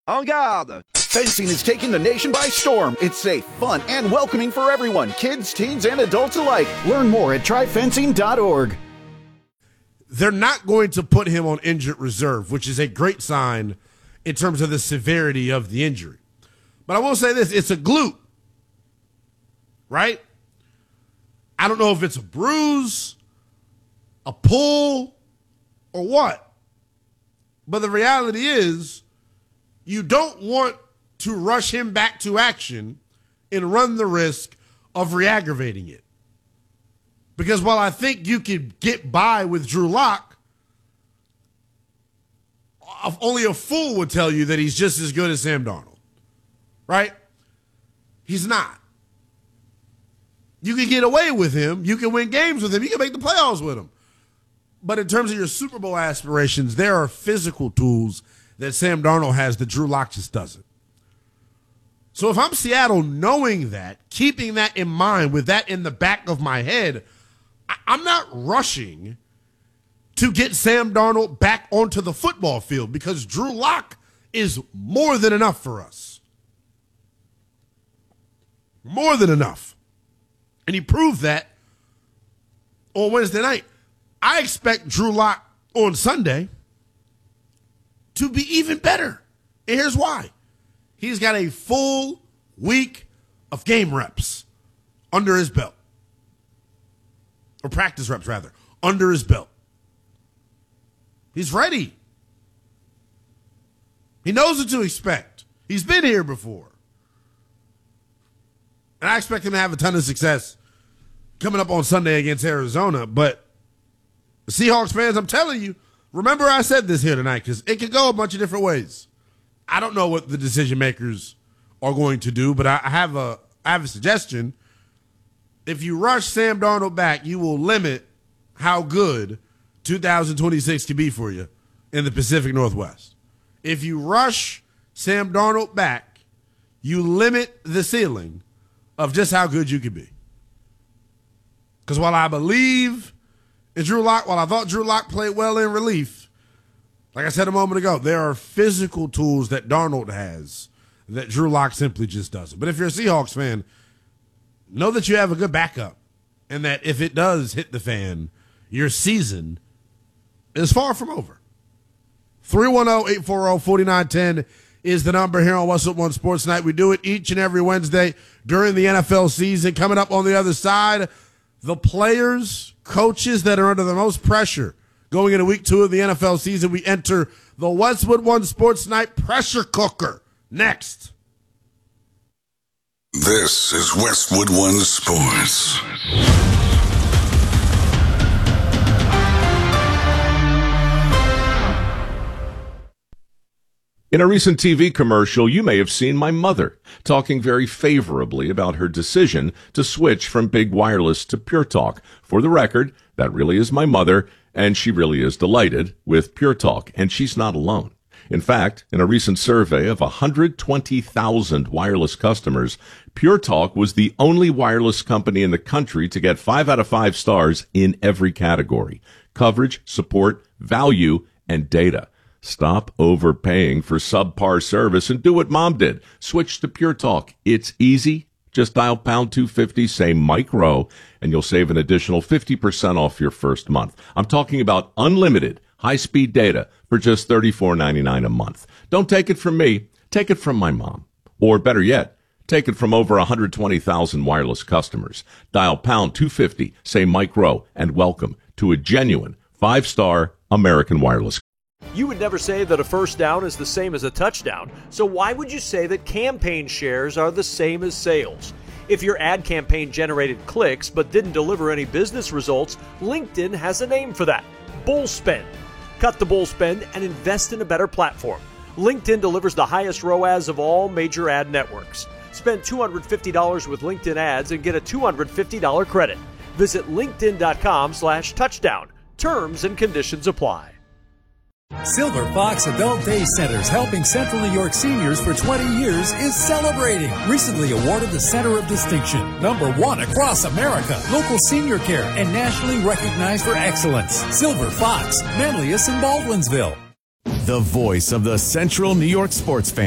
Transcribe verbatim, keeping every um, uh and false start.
En garde! Fencing is taking the nation by storm. It's safe, fun, and welcoming for everyone, kids, teens, and adults alike. Learn more at try fencing dot org. They're not going to put him on injured reserve, which is a great sign in terms of the severity of the injury. But I will say this, it's a glute, right? I don't know if it's a bruise, a pull, or what. But the reality is, you don't want to rush him back to action and run the risk of re-aggravating it. Because while I think you could get by with Drew Lock, only a fool would tell you that he's just as good as Sam Darnold, right? He's not. You can get away with him. You can win games with him. You can make the playoffs with him. But in terms of your Super Bowl aspirations, there are physical tools that Sam Darnold has that Drew Lock just doesn't. So if I'm Seattle, knowing that, keeping that in mind, with that in the back of my head, I- I'm not rushing to get Sam Darnold back onto the football field because Drew Lock is more than enough for us. More than enough. And he proved that on Wednesday night. I expect Drew Lock on Sunday to be even better. And here's why. He's got a full week of game reps under his belt. Or practice reps, rather, under his belt. He's ready. He knows what to expect. He's been here before. And I expect him to have a ton of success coming up on Sunday against Arizona. But Seahawks fans, I'm telling you, remember I said this here tonight because it could go a bunch of different ways. I don't know what the decision makers are going to do, but I have a I have a suggestion. If you rush Sam Darnold back, you will limit how good two thousand twenty-six can be for you in the Pacific Northwest. If you rush Sam Darnold back, you limit the ceiling of just how good you can be. Because while I believe in Drew Lock, while I thought Drew Lock played well in relief, like I said a moment ago, there are physical tools that Darnold has that Drew Lock simply just doesn't. But if you're a Seahawks fan, know that you have a good backup and that if it does hit the fan, your season is far from over. three one zero, eight four zero, four nine one zero is the number here on What's Up One Sports Night. We do it each and every Wednesday during the N F L season. Coming up on the other side, the players, coaches that are under the most pressure going into week two of the N F L season. We enter the Westwood One Sports Night pressure cooker next. This is Westwood One Sports. In a recent T V commercial, you may have seen my mother talking very favorably about her decision to switch from Big Wireless to Pure Talk. For the record, that really is my mother, and she really is delighted with Pure Talk, and she's not alone. In fact, in a recent survey of one hundred twenty thousand wireless customers, Pure Talk was the only wireless company in the country to get five out of five stars in every category: coverage, support, value, and data. Stop overpaying for subpar service and do what Mom did. Switch to Pure Talk. It's easy. Just dial pound two fifty, say Mike Rowe, and you'll save an additional fifty percent off your first month. I'm talking about unlimited high-speed data for just thirty-four ninety-nine a month. Don't take it from me. Take it from my mom. Or better yet, take it from over one hundred twenty thousand wireless customers. Dial pound two fifty, say Mike Rowe, and welcome to a genuine five-star American wireless. You would never say that a first down is the same as a touchdown, so why would you say that campaign shares are the same as sales? If your ad campaign generated clicks but didn't deliver any business results, LinkedIn has a name for that: bull spend. Cut the bull spend and invest in a better platform. LinkedIn delivers the highest R O A S of all major ad networks. Spend two hundred fifty dollars with LinkedIn ads and get a two hundred fifty dollars credit. Visit linkedin.com slash touchdown. Terms and conditions apply. Silver Fox Adult Day Centers, helping Central New York seniors for twenty years, is celebrating. Recently awarded the Center of Distinction, number one across America, local senior care, and nationally recognized for excellence. Silver Fox, Manlius and Baldwinsville. The voice of the Central New York sports fan.